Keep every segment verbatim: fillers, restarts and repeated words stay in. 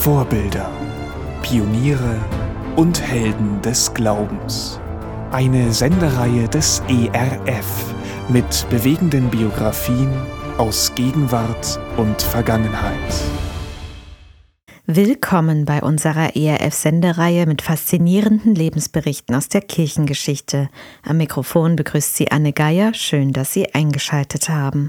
Vorbilder, Pioniere und Helden des Glaubens. Eine Sendereihe des E R F mit bewegenden Biografien aus Gegenwart und Vergangenheit. Willkommen bei unserer E R F-Sendereihe mit faszinierenden Lebensberichten aus der Kirchengeschichte. Am Mikrofon begrüßt Sie Anne Geier. Schön, dass Sie eingeschaltet haben.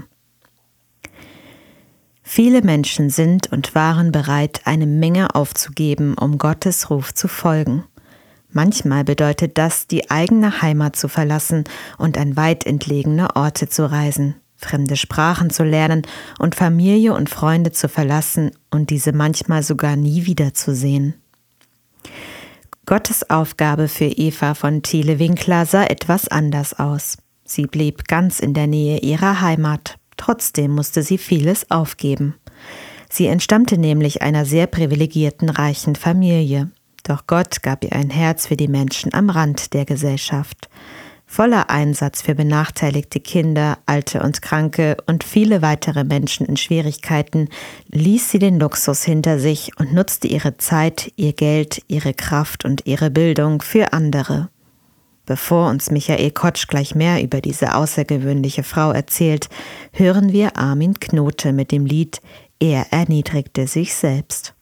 Viele Menschen sind und waren bereit, eine Menge aufzugeben, um Gottes Ruf zu folgen. Manchmal bedeutet das, die eigene Heimat zu verlassen und an weit entlegene Orte zu reisen, fremde Sprachen zu lernen und Familie und Freunde zu verlassen und diese manchmal sogar nie wiederzusehen. Gottes Aufgabe für Eva von Thiele-Winkler sah etwas anders aus. Sie blieb ganz in der Nähe ihrer Heimat. Trotzdem musste sie vieles aufgeben. Sie entstammte nämlich einer sehr privilegierten, reichen Familie. Doch Gott gab ihr ein Herz für die Menschen am Rand der Gesellschaft. Voller Einsatz für benachteiligte Kinder, Alte und Kranke und viele weitere Menschen in Schwierigkeiten ließ sie den Luxus hinter sich und nutzte ihre Zeit, ihr Geld, ihre Kraft und ihre Bildung für andere. Bevor uns Michael Kotsch gleich mehr über diese außergewöhnliche Frau erzählt, hören wir Armin Knote mit dem Lied »Er erniedrigte sich selbst«.